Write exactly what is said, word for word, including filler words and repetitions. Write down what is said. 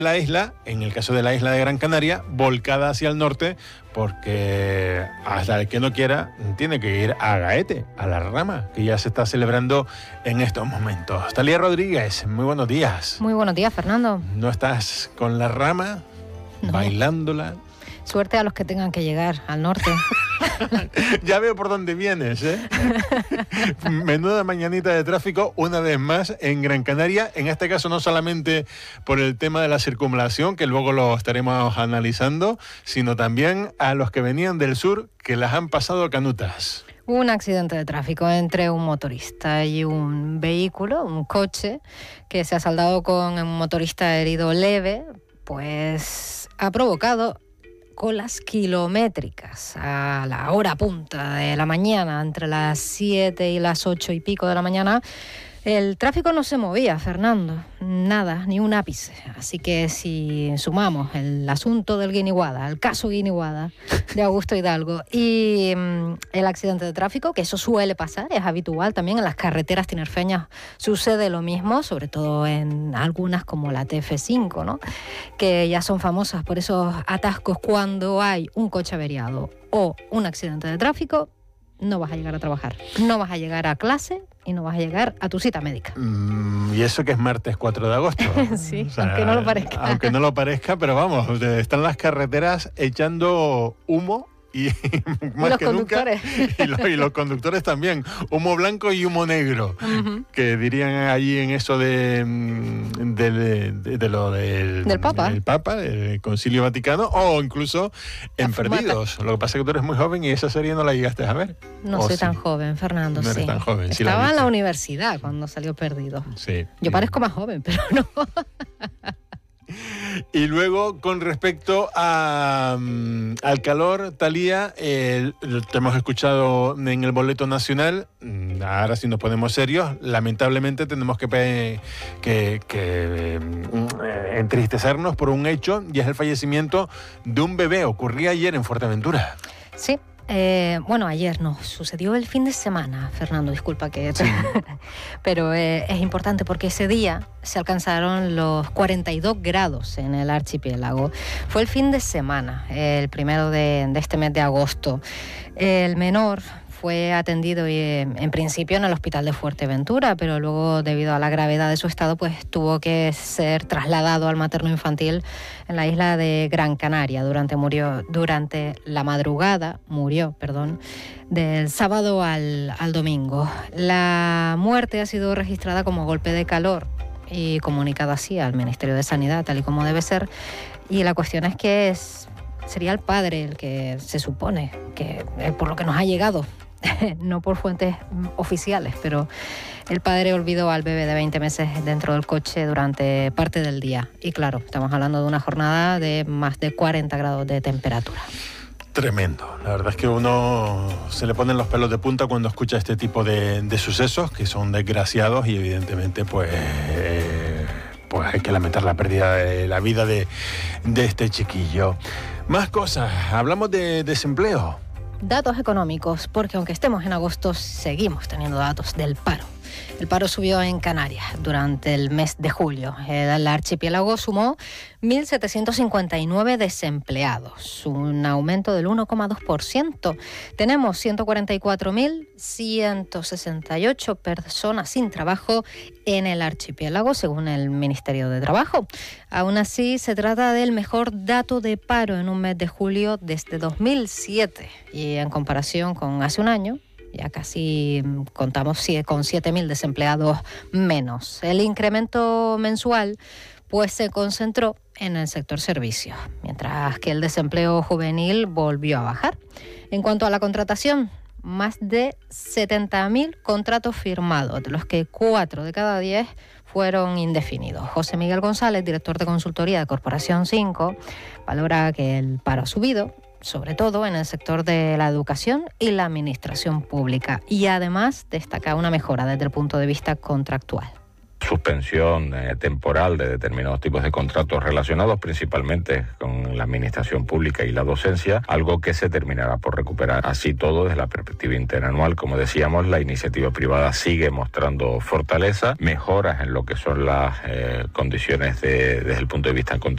La isla, en el caso de la isla de Gran Canaria, volcada hacia el norte, porque hasta el que no quiera tiene que ir a Gaete, a la Rama, que ya se está celebrando en estos momentos. Talía Rodríguez, muy buenos días. Muy buenos días, Fernando. ¿No estás con la Rama, no, bailándola? Suerte a los que tengan que llegar al norte. Ya veo por dónde vienes, ¿eh? Menuda mañanita de tráfico, una vez más, en Gran Canaria. En este caso, no solamente por el tema de la circunvalación, que luego lo estaremos analizando, sino también a los que venían del sur, que las han pasado canutas. Hubo un accidente de tráfico entre un motorista y un vehículo, un coche, que se ha saldado con un motorista herido leve, pues ha provocado colas kilométricas a la hora punta de la mañana, entre las siete y las ocho y pico de la mañana. El tráfico no se movía, Fernando, nada, ni un ápice. Así que si sumamos el asunto del Guiniguada, el caso Guiniguada de Augusto Hidalgo y mmm, el accidente de tráfico, que eso suele pasar, es habitual también en las carreteras tinerfeñas, sucede lo mismo, sobre todo en algunas como la T F cinco, ¿no? Que ya son famosas por esos atascos cuando hay un coche averiado o un accidente de tráfico. No vas a llegar a trabajar, no vas a llegar a clase y no vas a llegar a tu cita médica. Mm, y eso que es martes cuatro de agosto. Sí, o sea, aunque no lo parezca. Aunque no lo parezca, pero vamos, están las carreteras echando humo y más y los que conductores. nunca. Y, lo, y los conductores también. Humo blanco y humo negro. Uh-huh. Que dirían allí en eso de, de, de, de, de lo del, del Papa. Del Papa, del Concilio Vaticano, o incluso la en fumata. Perdidos. Lo que pasa es que tú eres muy joven y esa serie no la llegaste a ver. No soy sí. tan joven, Fernando. No eres sí. tan joven. Sí, Estaba la en la universidad cuando salió Perdido. Sí. Yo parezco más joven, pero no. Y luego, con respecto a, um, al calor, Talía, eh, te hemos escuchado en el boleto nacional, ahora sí nos ponemos serios, lamentablemente tenemos que, que, que eh, entristecernos por un hecho, y es el fallecimiento de un bebé. Ocurría ayer en Fuerteventura. Sí. Eh, bueno, ayer no, sucedió el fin de semana, Fernando, disculpa que... Sí. Pero eh, es importante porque ese día se alcanzaron los cuarenta y dos grados en el archipiélago. Fue el fin de semana, el primero de, de este mes de agosto. El menor fue atendido y, en principio en el hospital de Fuerteventura, pero luego, debido a la gravedad de su estado, pues tuvo que ser trasladado al materno infantil en la isla de Gran Canaria. Durante, murió, durante la madrugada, murió, perdón, del sábado al, al domingo. La muerte ha sido registrada como golpe de calor y comunicada así al Ministerio de Sanidad, tal y como debe ser. Y la cuestión es que es, sería el padre el que se supone, que por lo que nos ha llegado, no por fuentes oficiales, pero el padre olvidó al bebé de veinte meses dentro del coche durante parte del día. Y claro, estamos hablando de una jornada de más de cuarenta grados de temperatura. Tremendo. La verdad es que uno se le ponen los pelos de punta cuando escucha este tipo de, de sucesos, que son desgraciados, y evidentemente pues, eh, pues hay que lamentar la pérdida de la vida de, de este chiquillo. Más cosas. Hablamos de desempleo. Datos económicos, porque aunque estemos en agosto, seguimos teniendo datos del paro. El paro subió en Canarias durante el mes de julio. El archipiélago sumó mil setecientos cincuenta y nueve desempleados, un aumento del uno coma dos por ciento. Tenemos ciento cuarenta y cuatro mil ciento sesenta y ocho personas sin trabajo en el archipiélago, según el Ministerio de Trabajo. Aún así, se trata del mejor dato de paro en un mes de julio desde dos mil siete, y en comparación con hace un año, ya casi contamos con siete mil desempleados menos. El incremento mensual pues se concentró en el sector servicios, mientras que el desempleo juvenil volvió a bajar. En cuanto a la contratación, más de setenta mil contratos firmados, de los que cuatro de cada diez fueron indefinidos. José Miguel González, director de consultoría de Corporación cinco, valora que el paro ha subido, sobre todo en el sector de la educación y la administración pública, y además destaca una mejora desde el punto de vista contractual. suspensión eh, temporal de determinados tipos de contratos relacionados principalmente con la administración pública y la docencia, algo que se terminará por recuperar. Así todo, desde la perspectiva interanual, como decíamos, la iniciativa privada sigue mostrando fortaleza, mejoras en lo que son las eh, condiciones de, desde el punto de vista contractual